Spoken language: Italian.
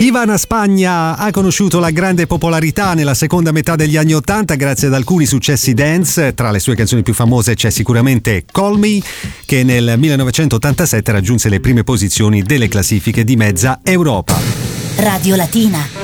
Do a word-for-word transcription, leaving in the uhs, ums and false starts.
Ivana Spagna ha conosciuto la grande popolarità nella seconda metà degli anni Ottanta grazie ad alcuni successi dance. Tra le sue canzoni più famose c'è sicuramente Call Me, che nel millenovecentottantasette raggiunse le prime posizioni delle classifiche di mezza Europa. Radio Latina.